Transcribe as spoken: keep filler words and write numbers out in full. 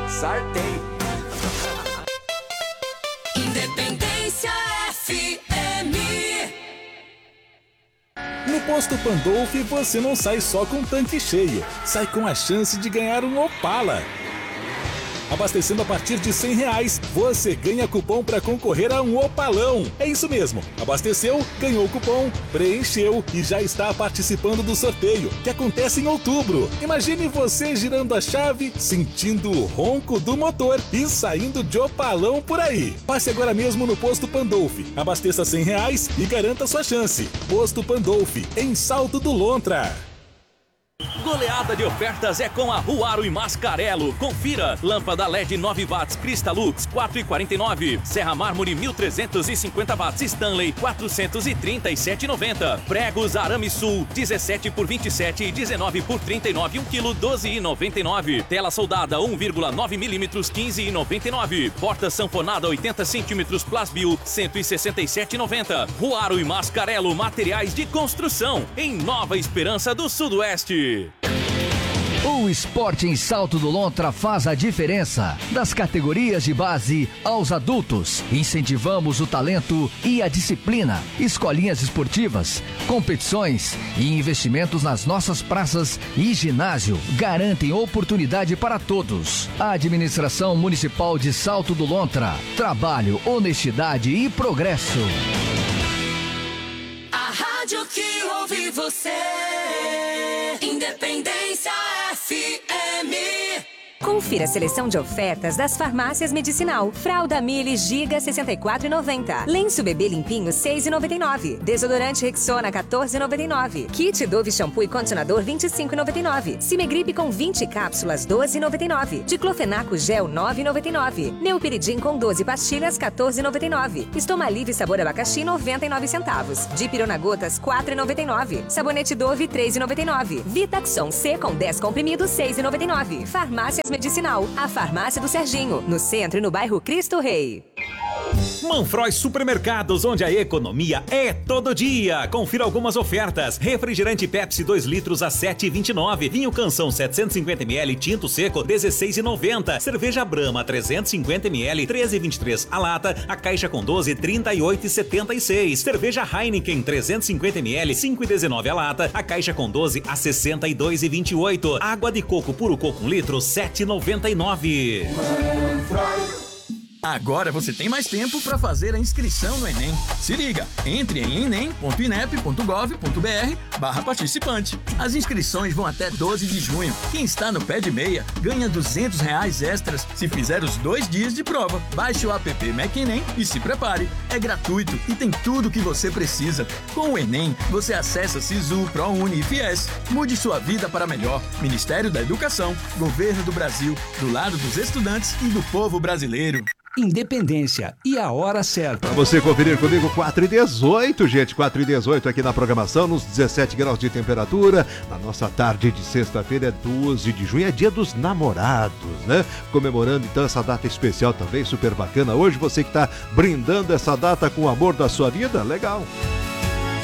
Sartei. Independência F M. No Posto Pandolfi você não sai só com o tanque cheio, sai com a chance de ganhar um Opala. Abastecendo a partir de cem reais, você ganha cupom para concorrer a um Opalão. É isso mesmo, abasteceu, ganhou o cupom, preencheu e já está participando do sorteio, que acontece em outubro. Imagine você girando a chave, sentindo o ronco do motor e saindo de Opalão por aí. Passe agora mesmo no Posto Pandolfi, abasteça cem reais e garanta sua chance. Posto Pandolfi, em Salto do Lontra. Goleada de ofertas é com a Ruaro e Mascarello. Confira. Lâmpada L E D nove watts Cristalux quatro reais e quarenta e nove centavos. Serra Mármore mil trezentos e cinquenta watts Stanley quatrocentos e trinta e sete reais e noventa centavos. Pregos Arame Sul dezessete por vinte e sete e dezenove por trinta e nove, um quilo doze reais e noventa e nove centavos. Tela soldada um vírgula nove milímetros quinze reais e noventa e nove centavos. Porta sanfonada oitenta centímetros Plasbil cento e sessenta e sete reais e noventa centavos. Ruaro e Mascarello materiais de construção em Nova Esperança do Sudoeste. O esporte em Salto do Lontra faz a diferença. Das categorias de base aos adultos, incentivamos o talento e a disciplina. Escolinhas esportivas, competições e investimentos nas nossas praças e ginásio garantem oportunidade para todos. A Administração Municipal de Salto do Lontra. Trabalho, honestidade e progresso. A rádio que ouve você. Independência F M. Confira a seleção de ofertas das farmácias Medicinal. Fralda Mili Giga sessenta e quatro reais e noventa centavos. Lenço bebê limpinho seis reais e noventa e nove centavos. Desodorante Rexona quatorze reais e noventa e nove centavos. Kit Dove shampoo e condicionador vinte e cinco reais e noventa e nove centavos. Cimegripe com vinte cápsulas doze reais e noventa e nove centavos. Diclofenaco gel nove reais e noventa e nove centavos. Neupiridim com doze pastilhas quatorze reais e noventa e nove centavos. Estomalive sabor abacaxi noventa e nove centavos. Dipirona gotas quatro reais e noventa e nove centavos. Sabonete Dove três reais e noventa e nove centavos. Vitaxon C com dez comprimidos seis reais e noventa e nove centavos. Farmácias Medicinal, a farmácia do Serginho, no centro e no bairro Cristo Rei. Manfroy Supermercados, onde a economia é todo dia. Confira algumas ofertas. Refrigerante Pepsi dois litros a sete reais e vinte e nove centavos. Vinho Canção setecentos e cinquenta mililitros tinto seco dezesseis reais e noventa centavos. Cerveja Brahma trezentos e cinquenta mililitros treze reais e vinte e três centavos a lata. A caixa com doze trinta e oito reais e setenta e seis centavos. Cerveja Heineken trezentos e cinquenta mililitros cinco reais e dezenove centavos a lata. A caixa com doze a sessenta e dois reais e vinte e oito centavos. Água de coco puro coco um litro sete reais e noventa e nove centavos. Agora você tem mais tempo para fazer a inscrição no Enem. Se liga, entre em enem ponto inep ponto gov ponto br barra participante. As inscrições vão até doze de junho. Quem está no pé de meia ganha duzentos reais extras se fizer os dois dias de prova. Baixe o app MacEnem e se prepare. É gratuito e tem tudo o que você precisa. Com o Enem, você acessa Sisu, ProUni e Fies. Mude sua vida para melhor. Ministério da Educação, Governo do Brasil, do lado dos estudantes e do povo brasileiro. Independência e a hora certa. Para você conferir comigo, quatro e dezoito, gente, quatro e dezoito aqui na programação, nos dezessete graus de temperatura. Na nossa tarde de sexta-feira, é doze de junho, é dia dos namorados, né? Comemorando então essa data especial também, super bacana. Hoje você que está brindando essa data com o amor da sua vida, legal.